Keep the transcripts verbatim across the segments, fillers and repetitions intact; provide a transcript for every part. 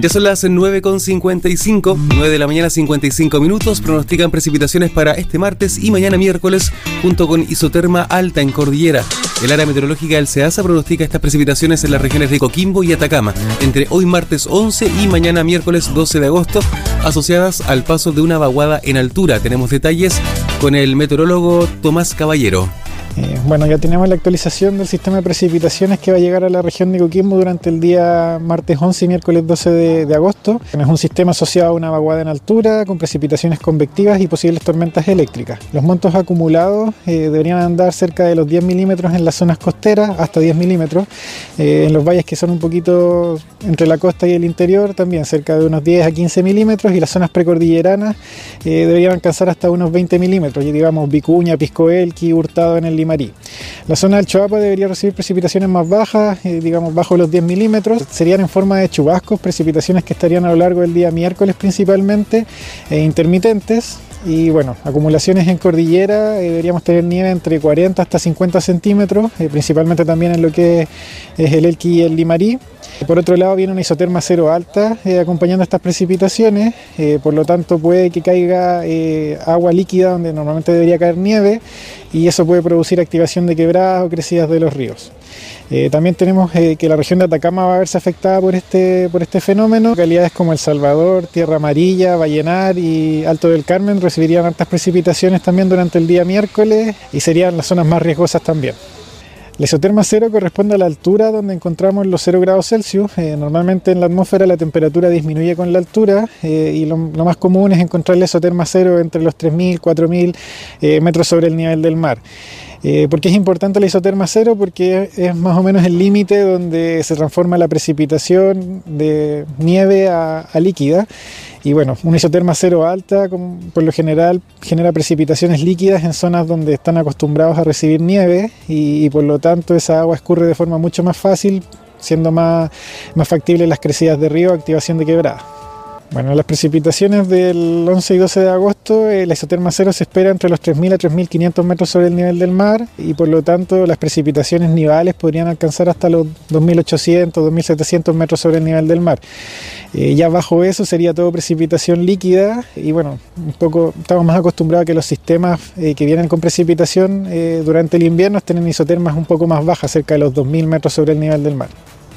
Ya son las nueve con cincuenta y cinco, nueve de la mañana, cincuenta y cinco minutos. Pronostican precipitaciones para este martes y mañana miércoles, junto con isoterma alta en cordillera. El área meteorológica del SEASA pronostica estas precipitaciones en las regiones de Coquimbo y Atacama, entre hoy martes once y mañana miércoles doce de agosto, asociadas al paso de una vaguada en altura. Tenemos detalles con el meteorólogo Tomás Caballero. Eh, bueno, ya tenemos la actualización del sistema de precipitaciones que va a llegar a la región de Coquimbo durante el día martes once y miércoles doce de, de agosto. Es un sistema asociado a una vaguada en altura, con precipitaciones convectivas y posibles tormentas eléctricas. Los montos acumulados eh, deberían andar cerca de los diez milímetros en las zonas costeras, hasta diez milímetros. Eh, en los valles que son un poquito entre la costa y el interior, también cerca de unos diez a quince milímetros, y las zonas precordilleranas eh, deberían alcanzar hasta unos veinte milímetros, y digamos Vicuña, Piscoelqui, Hurtado en el Limarí. La zona del Choapa debería recibir precipitaciones más bajas, eh, digamos bajo los diez milímetros, serían en forma de chubascos, precipitaciones que estarían a lo largo del día miércoles principalmente, eh, intermitentes. Y bueno, acumulaciones en cordillera, eh, deberíamos tener nieve entre cuarenta hasta cincuenta centímetros, eh, principalmente también en lo que es el Elqui y el Limarí. Por otro lado viene una isoterma cero alta eh, acompañando estas precipitaciones, eh, por lo tanto puede que caiga eh, agua líquida donde normalmente debería caer nieve, y eso puede producir activación de quebradas o crecidas de los ríos. Eh, también tenemos eh, que la región de Atacama va a verse afectada por este, por este fenómeno. Localidades como El Salvador, Tierra Amarilla, Vallenar y Alto del Carmen recibirían altas precipitaciones también durante el día miércoles, y serían las zonas más riesgosas también. La isoterma cero corresponde a la altura donde encontramos los cero grados Celsius. Eh, normalmente en la atmósfera la temperatura disminuye con la altura, eh, y lo, lo más común es encontrar la isoterma cero entre los tres mil, cuatro mil eh, metros sobre el nivel del mar. Eh, ¿Por qué es importante la isoterma cero? Porque es más o menos el límite donde se transforma la precipitación de nieve a, a líquida. Y bueno, una isoterma cero alta, como por lo general, genera precipitaciones líquidas en zonas donde están acostumbrados a recibir nieve, y, y por lo tanto esa agua escurre de forma mucho más fácil, siendo más, más factibles las crecidas de río, activación de quebradas. Bueno, las precipitaciones del once y doce de agosto, eh, la isoterma cero se espera entre los tres mil a tres mil quinientos metros sobre el nivel del mar, y por lo tanto las precipitaciones nivales podrían alcanzar hasta los dos mil ochocientos, dos mil setecientos metros sobre el nivel del mar. Eh, ya bajo eso sería todo precipitación líquida, y bueno, un poco estamos más acostumbrados a que los sistemas eh, que vienen con precipitación eh, durante el invierno estén isotermas un poco más bajas, cerca de los dos mil metros sobre el nivel del mar.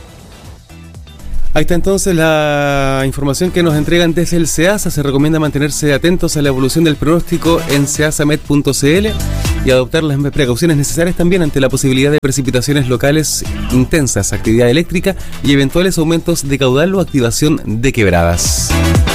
Ahí está entonces la información que nos entregan desde el SEASA. Se recomienda mantenerse atentos a la evolución del pronóstico en seasamet punto c l y adoptar las precauciones necesarias también ante la posibilidad de precipitaciones locales intensas, actividad eléctrica y eventuales aumentos de caudal o activación de quebradas.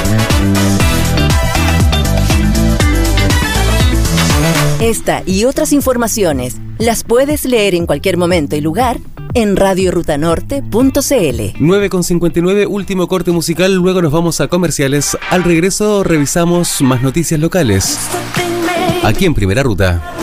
Esta y otras informaciones las puedes leer en cualquier momento y lugar en radio ruta norte punto c l. nueve con cincuenta y nueve, último corte musical, luego nos vamos a comerciales. Al regreso revisamos más noticias locales aquí en Primera Ruta.